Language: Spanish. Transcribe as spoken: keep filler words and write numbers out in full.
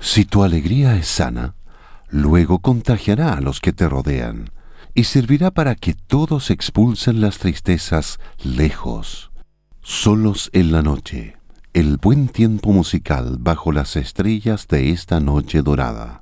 Si tu alegría es sana, luego contagiará a los que te rodean y servirá para que todos expulsen las tristezas lejos. Solos en la noche, el buen tiempo musical bajo las estrellas de esta noche dorada.